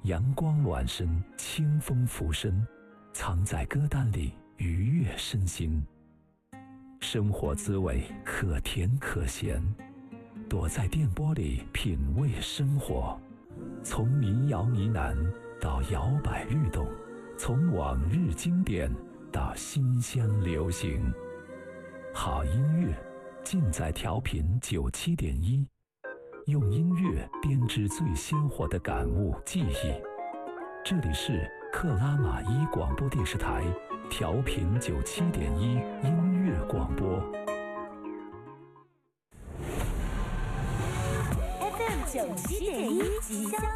阳光暖身，清风拂身，藏在歌单里愉悦身心。生活滋味可甜可咸，躲在电波里品味生活。从民谣呢喃到摇摆律动，从往日经典到新鲜流行。好音乐尽在调频97.1，用音乐编织最鲜活的感悟记忆。这里是克拉玛依广播电视台调频97.1音乐广播。 FM 97.1即将